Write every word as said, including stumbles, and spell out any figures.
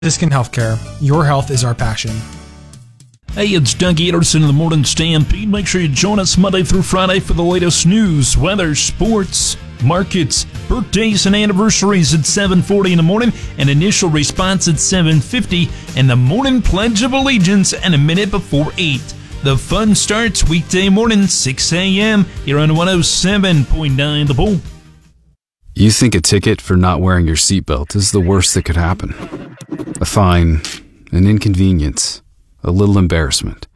Diskin Healthcare. Your health is our passion. Hey, it's Doug Anderson of the Morning Stampede. Make sure you join us Monday through Friday for the latest news, weather, sports, markets, birthdays, and anniversaries at seven forty in the morning, and initial response at seven fifty, and the morning Pledge of Allegiance and a minute before eight. The fun starts weekday morning, six a.m. here on one oh seven point nine The Bull. You think a ticket for not wearing your seatbelt is the worst that could happen. A fine, an inconvenience, a little embarrassment.